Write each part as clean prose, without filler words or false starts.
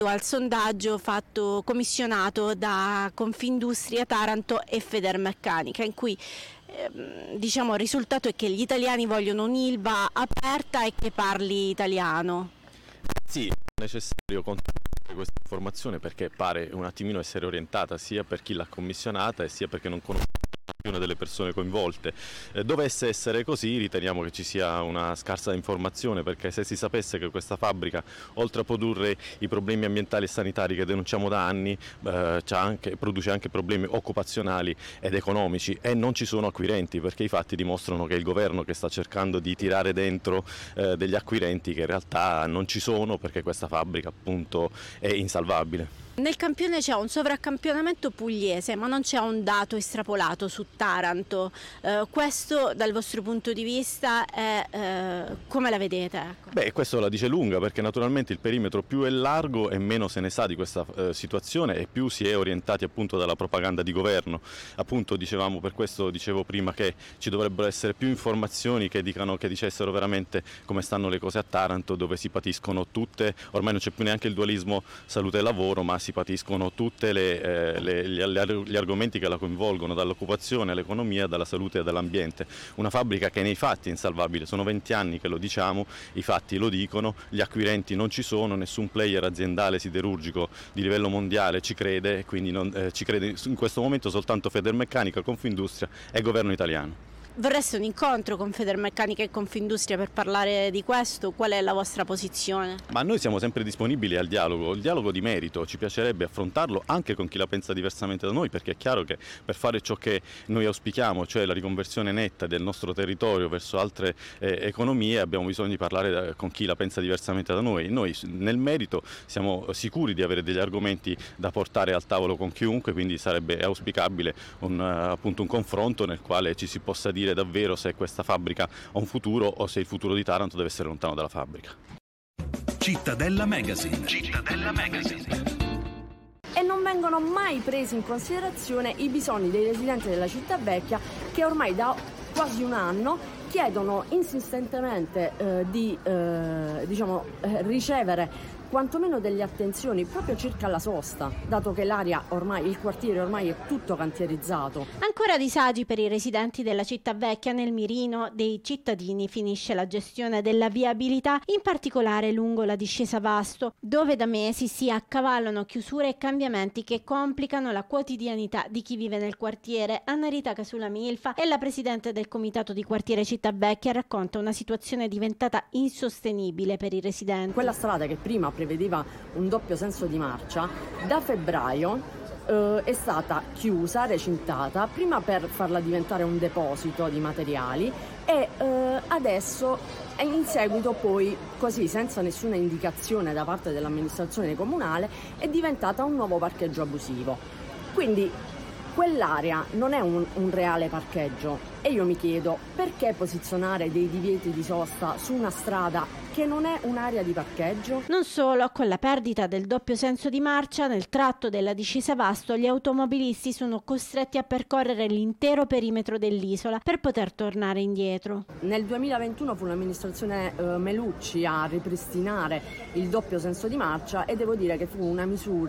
al sondaggio commissionato da Confindustria Taranto e Federmeccanica, in cui il risultato è che gli italiani vogliono un'Ilva aperta e che parli italiano. Sì, è necessario controllare questa informazione perché pare un attimino essere orientata sia per chi l'ha commissionata e sia perché non conosce una delle persone coinvolte. Dovesse essere così, riteniamo che ci sia una scarsa informazione, perché se si sapesse che questa fabbrica, oltre a produrre i problemi ambientali e sanitari che denunciamo da anni, produce anche problemi occupazionali ed economici, e non ci sono acquirenti, perché i fatti dimostrano che è il governo che sta cercando di tirare dentro degli acquirenti che in realtà non ci sono, perché questa fabbrica appunto è insalvabile. Nel campione c'è un sovraccampionamento pugliese, ma non c'è un dato estrapolato su Taranto. Questo dal vostro punto di vista come la vedete? Ecco. Beh, questo la dice lunga, perché naturalmente il perimetro più è largo e meno se ne sa di questa situazione e più si è orientati appunto dalla propaganda di governo. Appunto per questo dicevo prima che ci dovrebbero essere più informazioni che dicessero veramente come stanno le cose a Taranto, dove si patiscono ormai non c'è più neanche il dualismo salute e lavoro, ma si patiscono tutti gli argomenti che la coinvolgono, dall'occupazione all'economia, dalla salute e dall'ambiente. Una fabbrica che nei fatti è insalvabile, sono 20 anni che lo diciamo, i fatti lo dicono, gli acquirenti non ci sono, nessun player aziendale siderurgico di livello mondiale ci crede, e quindi ci crede in questo momento soltanto Federmeccanica, Confindustria e governo italiano. Vorreste un incontro con Federmeccanica e Confindustria per parlare di questo? Qual è la vostra posizione? Ma noi siamo sempre disponibili al dialogo, il dialogo di merito, ci piacerebbe affrontarlo anche con chi la pensa diversamente da noi, perché è chiaro che per fare ciò che noi auspichiamo, cioè la riconversione netta del nostro territorio verso altre economie, abbiamo bisogno di parlare con chi la pensa diversamente da noi. Noi nel merito siamo sicuri di avere degli argomenti da portare al tavolo con chiunque, quindi sarebbe auspicabile appunto un confronto nel quale ci si possa dire davvero se questa fabbrica ha un futuro o se il futuro di Taranto deve essere lontano dalla fabbrica. Cittadella Magazine. Cittadella Magazine. E non vengono mai presi in considerazione i bisogni dei residenti della città vecchia, che ormai da quasi un anno chiedono insistentemente di ricevere quantomeno delle attenzioni proprio circa la sosta, dato che il quartiere ormai è tutto cantierizzato. Ancora disagi per i residenti della città vecchia. Nel mirino dei cittadini finisce la gestione della viabilità, in particolare lungo la discesa Vasto, dove da mesi si accavallano chiusure e cambiamenti che complicano la quotidianità di chi vive nel quartiere. Anna Rita Casulamilfa è la presidente del comitato di quartiere città vecchia, racconta una situazione diventata insostenibile per i residenti. Quella strada che prima prevedeva un doppio senso di marcia, da febbraio è stata chiusa, recintata, prima per farla diventare un deposito di materiali e adesso in seguito poi, così senza nessuna indicazione da parte dell'amministrazione comunale, è diventata un nuovo parcheggio abusivo. Quindi quell'area non è un reale parcheggio e io mi chiedo perché posizionare dei divieti di sosta su una strada che non è un'area di parcheggio. Non solo, con la perdita del doppio senso di marcia nel tratto della discesa Vasto, gli automobilisti sono costretti a percorrere l'intero perimetro dell'isola per poter tornare indietro. Nel 2021 fu l'amministrazione Melucci a ripristinare il doppio senso di marcia e devo dire che fu una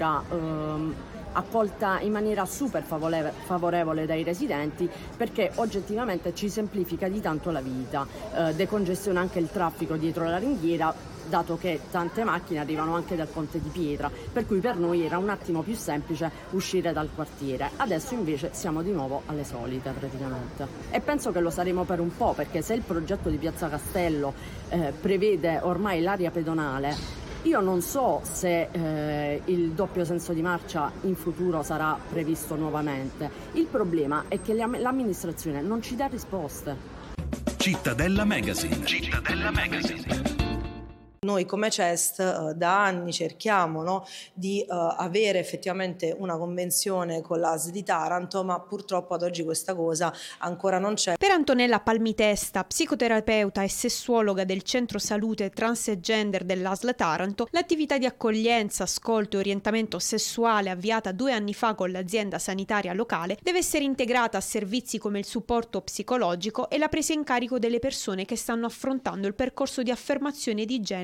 misura accolta in maniera super favorevole dai residenti, perché oggettivamente ci semplifica di tanto la vita, decongestiona anche il traffico dietro la ringhiera, dato che tante macchine arrivano anche dal Ponte di Pietra, per cui per noi era un attimo più semplice uscire dal quartiere. Adesso invece siamo di nuovo alle solite praticamente, e penso che lo saremo per un po', perché se il progetto di Piazza Castello prevede ormai l'area pedonale, io non so se il doppio senso di marcia in futuro sarà previsto nuovamente. Il problema è che l'amministrazione non ci dà risposte. Cittadella Magazine. Cittadella Magazine. Noi come CEST da anni cerchiamo di avere effettivamente una convenzione con l'ASL di Taranto, ma purtroppo ad oggi questa cosa ancora non c'è. Per Antonella Palmitesta, psicoterapeuta e sessuologa del Centro Salute Transgender dell'ASL Taranto, l'attività di accoglienza, ascolto e orientamento sessuale avviata 2 anni fa con l'azienda sanitaria locale deve essere integrata a servizi come il supporto psicologico e la presa in carico delle persone che stanno affrontando il percorso di affermazione di genere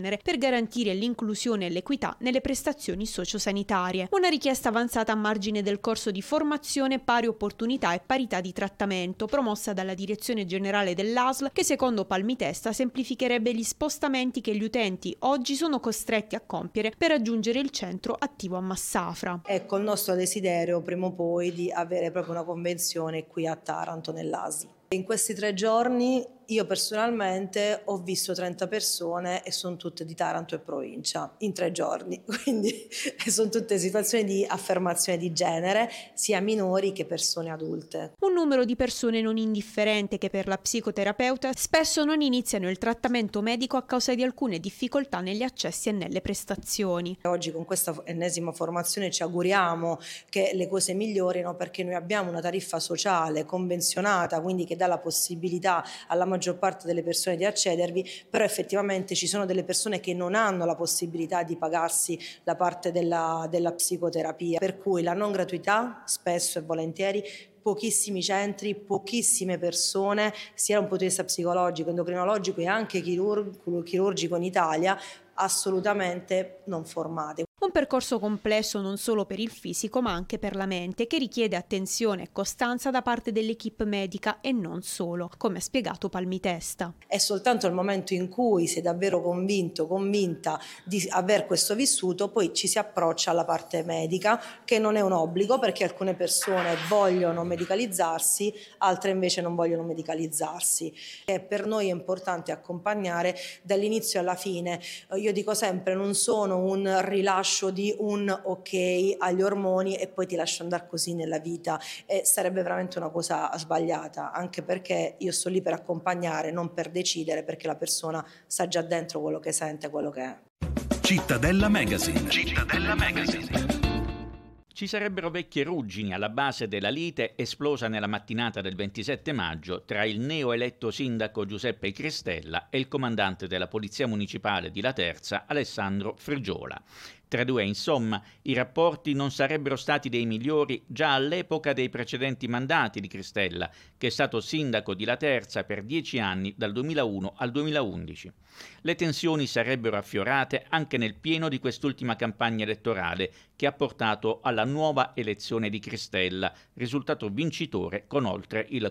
genere per garantire l'inclusione e l'equità nelle prestazioni sociosanitarie. Una richiesta avanzata a margine del corso di formazione Pari opportunità e parità di trattamento promossa dalla Direzione Generale dell'ASL, che secondo Palmitesta semplificherebbe gli spostamenti che gli utenti oggi sono costretti a compiere per raggiungere il centro attivo a Massafra. Ecco il nostro desiderio prima o poi di avere proprio una convenzione qui a Taranto nell'ASL. In questi 3 giorni io personalmente ho visto 30 persone e sono tutte di Taranto e provincia in 3 giorni, quindi sono tutte situazioni di affermazione di genere, sia minori che persone adulte. Un numero di persone non indifferente che per la psicoterapeuta spesso non iniziano il trattamento medico a causa di alcune difficoltà negli accessi e nelle prestazioni. Oggi con questa ennesima formazione ci auguriamo che le cose migliorino, perché noi abbiamo una tariffa sociale convenzionata, quindi che dà la possibilità alla maggior parte delle persone di accedervi, però effettivamente ci sono delle persone che non hanno la possibilità di pagarsi la parte della psicoterapia, per cui la non gratuità spesso e volentieri, pochissimi centri, pochissime persone, sia da un punto di vista psicologico, endocrinologico e anche chirurgico in Italia, assolutamente non formate. Un percorso complesso non solo per il fisico ma anche per la mente, che richiede attenzione e costanza da parte dell'equipe medica e non solo, come ha spiegato Palmitesta. È soltanto il momento in cui sei davvero convinta di aver questo vissuto, poi ci si approccia alla parte medica, che non è un obbligo, perché alcune persone vogliono medicalizzarsi, altre invece non vogliono medicalizzarsi. E per noi è importante accompagnare dall'inizio alla fine. Io dico sempre, non sono un rilascio di un ok agli ormoni e poi ti lascio andare così nella vita, e sarebbe veramente una cosa sbagliata, anche perché io sto lì per accompagnare, non per decidere, perché la persona sa già dentro quello che sente, quello che è. Cittadella Magazine. Cittadella Magazine. Ci sarebbero vecchie ruggini alla base della lite esplosa nella mattinata del 27 maggio tra il neoeletto sindaco Giuseppe Cristella e il comandante della Polizia Municipale di Laterza, Alessandro Frigiola. Tra i due, insomma, i rapporti non sarebbero stati dei migliori già all'epoca dei precedenti mandati di Cristella, che è stato sindaco di Laterza per 10 anni, dal 2001 al 2011. Le tensioni sarebbero affiorate anche nel pieno di quest'ultima campagna elettorale, che ha portato alla nuova elezione di Cristella, risultato vincitore con oltre il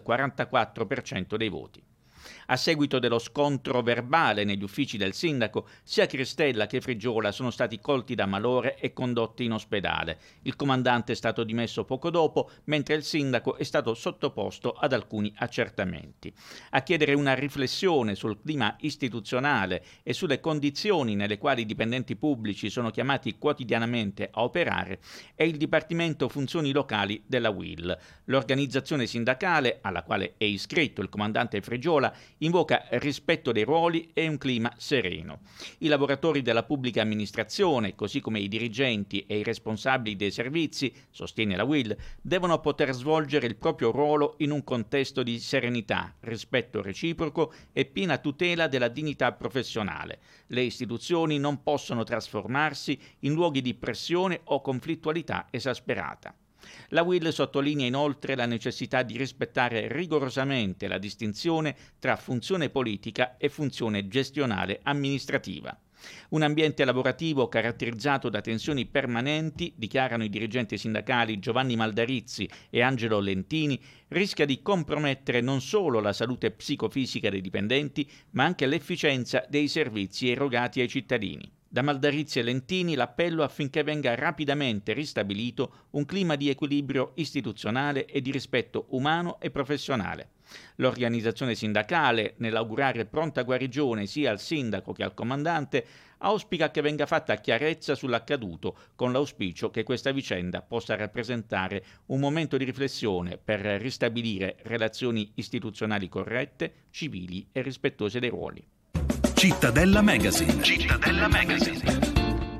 44% dei voti. A seguito dello scontro verbale negli uffici del sindaco, sia Cristella che Frigiola sono stati colti da malore e condotti in ospedale. Il comandante è stato dimesso poco dopo, mentre il sindaco è stato sottoposto ad alcuni accertamenti. A chiedere una riflessione sul clima istituzionale e sulle condizioni nelle quali i dipendenti pubblici sono chiamati quotidianamente a operare è il Dipartimento Funzioni Locali della UIL. L'organizzazione sindacale, alla quale è iscritto il comandante Frigiola, invoca rispetto dei ruoli e un clima sereno. I lavoratori della pubblica amministrazione, così come i dirigenti e i responsabili dei servizi, sostiene la UIL, devono poter svolgere il proprio ruolo in un contesto di serenità, rispetto reciproco e piena tutela della dignità professionale. Le istituzioni non possono trasformarsi in luoghi di pressione o conflittualità esasperata. La UIL sottolinea inoltre la necessità di rispettare rigorosamente la distinzione tra funzione politica e funzione gestionale amministrativa. Un ambiente lavorativo caratterizzato da tensioni permanenti, dichiarano i dirigenti sindacali Giovanni Maldarizzi e Angelo Lentini, rischia di compromettere non solo la salute psicofisica dei dipendenti, ma anche l'efficienza dei servizi erogati ai cittadini. Da Maldarizzi e Lentini l'appello affinché venga rapidamente ristabilito un clima di equilibrio istituzionale e di rispetto umano e professionale. L'organizzazione sindacale, nell'augurare pronta guarigione sia al sindaco che al comandante, auspica che venga fatta chiarezza sull'accaduto, con l'auspicio che questa vicenda possa rappresentare un momento di riflessione per ristabilire relazioni istituzionali corrette, civili e rispettose dei ruoli. Cittadella Magazine. Cittadella Magazine.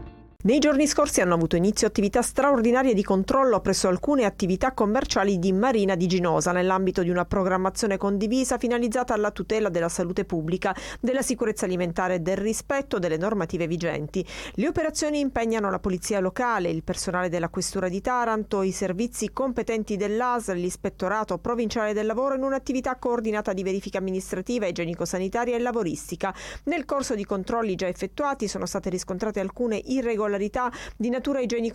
Nei giorni scorsi hanno avuto inizio attività straordinarie di controllo presso alcune attività commerciali di Marina di Ginosa, nell'ambito di una programmazione condivisa finalizzata alla tutela della salute pubblica, della sicurezza alimentare e del rispetto delle normative vigenti. Le operazioni impegnano la polizia locale, il personale della questura di Taranto, i servizi competenti dell'ASL, l'ispettorato provinciale del lavoro in un'attività coordinata di verifica amministrativa, igienico-sanitaria e lavoristica. Nel corso di controlli già effettuati sono state riscontrate alcune irregolarità di natura igienico